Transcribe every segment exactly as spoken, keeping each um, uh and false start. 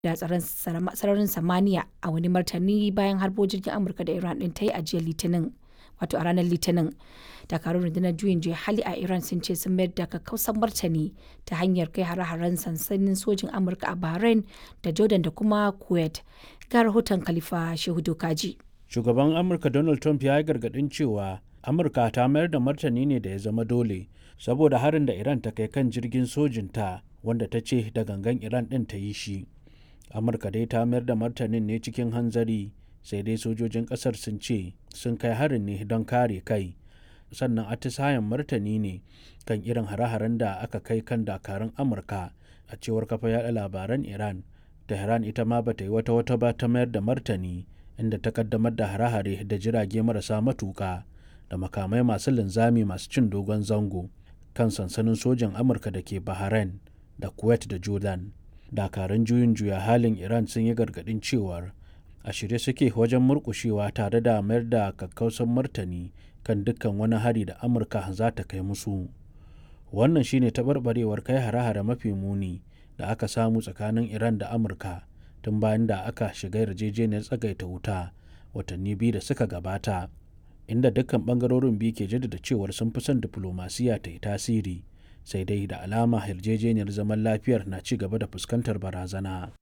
da tsaron sararin samaniya a wani martani bayan harbo jirgin Amurka da Iran ɗin ta yi a jiya Litinin, wato a ranar Litinin. Dakarun rundunar juyin juya hali a Iran sun ce sun mayar da kakkausan martani ta hanyar kai hare-haren sansanin sojin Amurka a Bahrain da Jordan da kuma Kuwait. Ga rahoton Khalifa Shehu Dokaji. Shugaban Amurka Donald Trump ya yi gargaɗin cewa Amurka ta mayar da martani ne da ya zama dole saboda harin da Iran ta kai kan jirgin sojinta wanda ta ce da gangan Iran ɗin ta yi shi. Amurka dai ta mayar da martanin ne cikin hanzari, sai dai sojojin ƙasar sun ce sun kai harin ne don kare kai, sannan atisayen martani ne kan irin hare-haren da aka kai kan dakarun Amurka. A cewar kafa yaɗa labaran Iran, Tehran ita ma bata yi wata wata ba ta mayar da martani, inda ta kaddamar da hare-hare da jirage marasa matuka da makamai masu linzami masu cin dogon zango kan sansanin sojan Amurka da ke Bahrain da Kuwait da Jordan. Dakarun juyin juya halin Iran sun yi gargaɗin cewar a shirye suke wajen murƙushewa tare da mayar da kakkausan martani kan dukkan wani hari da Amurka za ta kai musu. Wannan shine taɓarɓarewar kai hare-hare mafi muni da aka samu tsakanin Iran da Amurka tun bayan da aka shiga yarjejeniyar tsagaita wuta watanni biyu da suka gabata, inda dukkan ɓangarorin biyu ke jaddada cewar sun fi son diflomasiya ta yi tasiri, sai dai da alama yarjejeniyar zaman lafiyar na ci gaba da fuskantar barazana.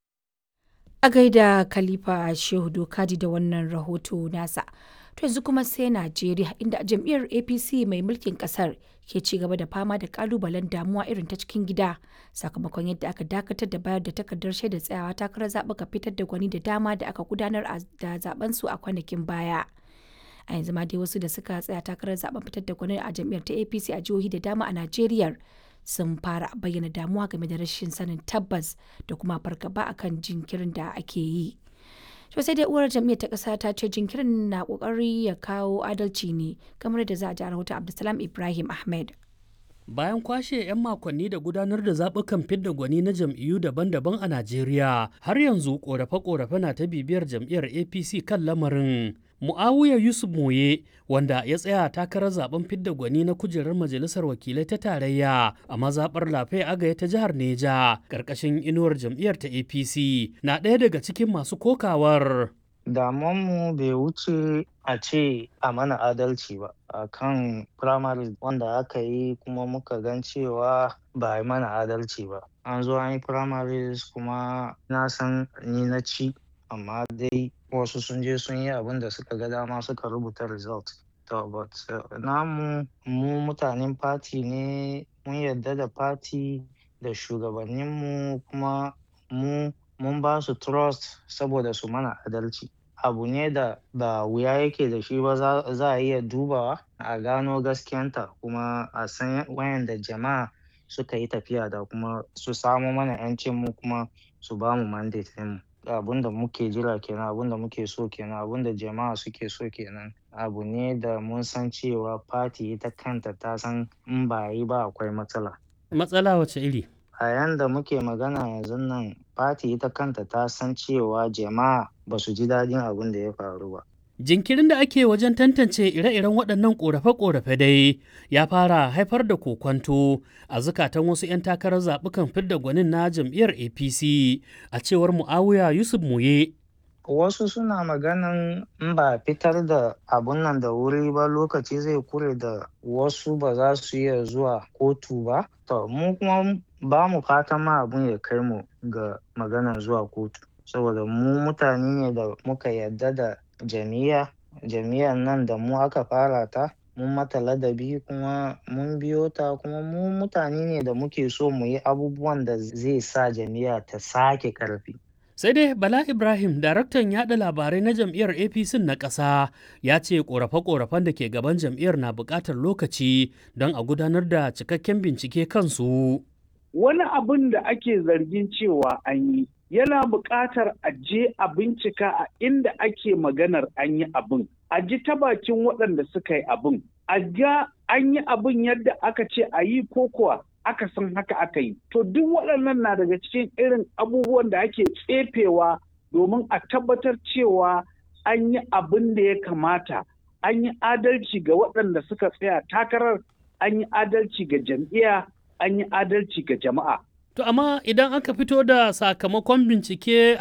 A gaida Khalifa Shehu Dokaji da wannan rahoto nasa. To yanzu kuma sai Najeriya, inda jam'iyyar A P C mai mulkin kasar ke ci gaba da fama da kalubalen damuwa irin ta cikin gida sakamakon yadda aka dakatar da bayar da takardar shaidar tsayawa takarar zaɓuka fitar da gwani da dama da aka gudanar da zaben su a kwanakin baya. A yanzu ma dai wasu da suka tsaya takarar zaben fitar da gwani a jam'iyyar ta A P C a jihohi da dama a Najeriya sun fara bayyana damuwa game da rashin sanin tabbas da kuma fargaba akan jinkirin da ake yi. To sai dai uwar jam'iyyar ta ƙasa ta ce jinkirin na ƙoƙari ya kawo adalci ne, kamar da za a ji a rahoton Abdulsalam Ibrahim Ahmed. Bayan kwashe 'yan makonni da gudanar da zaɓukan fidda gwani na jam'iyyu daban-daban a Najeriya, har yanzu ƙorafe-ƙorafe na ta bibiyar jam'iyyar A P C kan lamarin. Mu'awiya Yusuf Moye, wanda ya tsaya takarar zaben fidda gwani na kujerar majalisar wakilai ta tarayya a mazaɓar Lafe Agaya ta jihar Neja, ƙarƙashin inuwar jam'iyyar ta A P C, na ɗaya daga cikin masu kokawar. Damuwanmu bai wuce a ce a mana adalci ba a kan firamare wanda aka yi, kuma muka gan cewa ba a mana adalci ba. An zo an yi primaries kuma na san ni na ci, amma dai wasu sun je sun yi abin da suka ga dama suka rubuta result. To but uh, namu mu mutanen party ne, mun yarda da party da shugabanninmu, kuma mu mun ba su trust saboda su mana adalci. Abu ne da ba wuya yake da shi ba, za a iya dubawa a gano gaskiyanta, kuma a san wayanda jama'a suka yi tafiya da kuma su samo mana 'yancin mu, kuma su ba mu mandate mu. Abin da muke jira kenan, abin da muke so kenan, abin da jama'a suke so kenan. Abu ne da mun san cewa party ita kanta ta san in ba yi ba akwai matsala. Matsala wace iri? A yanda muke magana yanzu nan, party ita kanta ta san cewa jama'a ba su ji daɗin abin da ya faru ba. Jinkirin da ake wajen tantance ire-iren waɗannan ƙorafe-ƙorafe dai ya fara haifar da kokwanto a zukatan wasu 'yan takarar zaɓukan fidda gwanin na jam'iyyar A P C, a cewar Mu'awiya Yusuf Muye. Wasu suna maganan in ba fitar da abun nan da wuri ba, lokaci zai kure da wasu ba za su iya zuwa kotu ba. To mu kuma ba mu fatan ma abun ya kai mu ga maganan zuwa kotu, saboda mu mutane ne da muka yarda da jami'a jami'an nan da mu aka fara ta, mun mata ladabi kuma mun biyo ta, kuma mu mutane ne da muke so mu yi abubuwan da zai sa jami'a ta sake karfi. Sai dai Bala Ibrahim, daraktan yaɗa labarai na jam'iyyar A P C na ƙasa, ya ce ƙorafe-ƙorafen da ke gaban jam'iyyar na buƙatar lokaci don a gudanar da cikakken bincike kansu. Wani abin da ake zargin cewa an yi yana buƙatar a je a bincika a inda ake maganar an yi abin, a ji ta bakin waɗanda suka yi abin, a ga an yi abin yadda aka ce a yi ko kuwa aka san haka aka yi. To duk waɗannan na daga cikin irin abubuwan da ake tsefewa domin a tabbatar cewa an yi abin da ya kamata, an yi adalci ga waɗanda suka tsaya takarar, an yi adalci ga jam'iyya, an yi adalci ga jama'a. To amma idan aka fito da sakamakon bincike